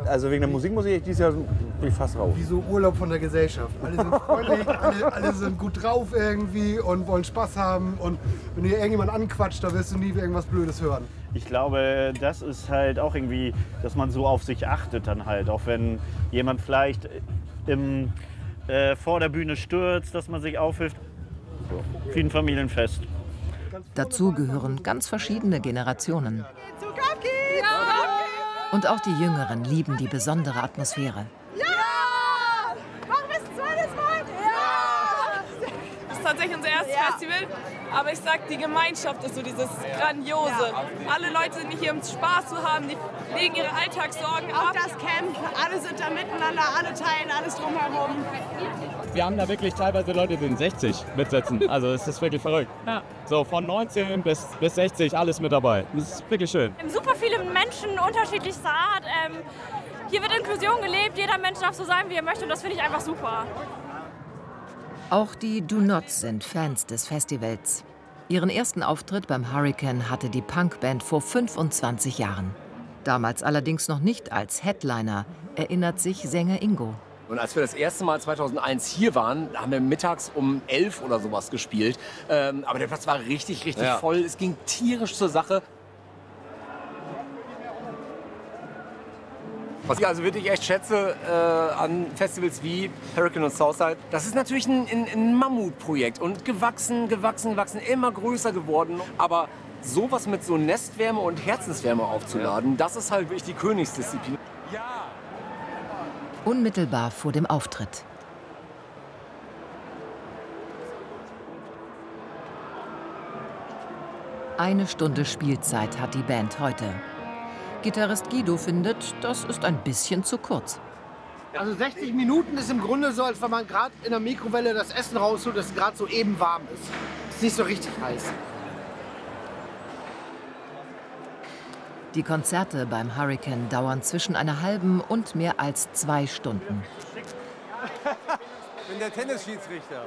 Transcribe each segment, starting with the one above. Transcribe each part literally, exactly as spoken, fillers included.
also wegen der Musik muss ich dieses Jahr bin ich fast raus. Wie so Urlaub von der Gesellschaft. Alle sind freundlich, alle, alle sind gut drauf irgendwie und wollen Spaß haben. Und wenn du hier irgendjemand anquatscht, da wirst du nie irgendwas Blödes hören. Ich glaube, das ist halt auch irgendwie, dass man so auf sich achtet dann halt. Auch wenn jemand vielleicht im, äh, vor der Bühne stürzt, dass man sich aufhilft. So, wie ein Familienfest. Dazu gehören ganz verschiedene Generationen. Und auch die Jüngeren lieben die besondere Atmosphäre. Ja! Machen wir es zweites Mal? Ja! Das ist tatsächlich unser erstes ja. Festival, aber ich sag, die Gemeinschaft ist so dieses Grandiose. Ja. Alle Leute sind nicht hier, um Spaß zu haben, die legen ihre Alltagssorgen ab. Auch das Camp, alle sind da miteinander, alle teilen alles drumherum. Wir haben da wirklich teilweise Leute, die sind sechzig mitsitzen. Also es ist wirklich verrückt. Ja. So von neunzehn bis, bis sechzig, alles mit dabei. Das ist wirklich schön. Super viele Menschen unterschiedlichster Art. Ähm, hier wird Inklusion gelebt, jeder Mensch darf so sein, wie er möchte und das finde ich einfach super. Auch die Do Nots sind Fans des Festivals. Ihren ersten Auftritt beim Hurricane hatte die Punkband vor fünfundzwanzig Jahren. Damals allerdings noch nicht als Headliner, erinnert sich Sänger Ingo. Und als wir das erste Mal zweitausendeins hier waren, haben wir mittags um elf oder sowas gespielt. Ähm, aber der Platz war richtig, richtig ja. voll. Es ging tierisch zur Sache. Was ich also wirklich echt schätze äh, an Festivals wie Hurricane und Southside, das ist natürlich ein, ein, ein Mammutprojekt und gewachsen, gewachsen, gewachsen, immer größer geworden. Aber sowas mit so Nestwärme und Herzenswärme aufzuladen, ja. das ist halt wirklich die Königsdisziplin. Ja. Unmittelbar vor dem Auftritt. Eine Stunde Spielzeit hat die Band heute. Gitarrist Guido findet, das ist ein bisschen zu kurz. Also sechzig Minuten ist im Grunde so, als wenn man gerade in der Mikrowelle das Essen rausholt, das gerade so eben warm ist. Ist nicht so richtig heiß. Die Konzerte beim Hurricane dauern zwischen einer halben und mehr als zwei Stunden. Ich bin der Tennisschiedsrichter.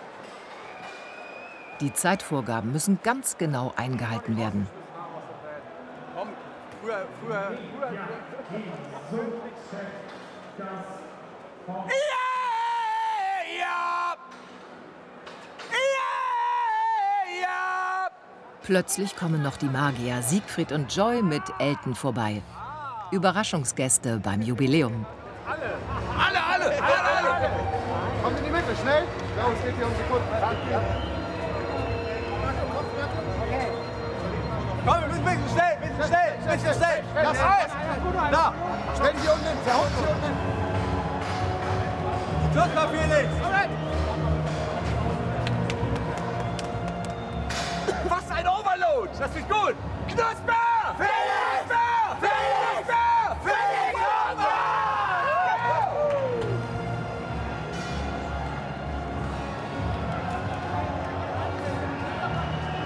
Die Zeitvorgaben müssen ganz genau eingehalten werden. Komm, früher, früher. Ja! Ja! Ja! Ja! Plötzlich kommen noch die Magier Siegfried und Joy mit Elton vorbei. Überraschungsgäste beim Jubiläum. Alle, alle, alle, alle, alle! Kommt in die Mitte, schnell! Ja, es geht hier um Sekunden. Komm, wir müssen ein bisschen schnell, ein bisschen schnell, ein bisschen schnell! Das heißt! Da! Stell dich hier unten hin, der Hund hier unten hin! Drück mal, Felix! Was ein Overload! Das ist gut! Knospe!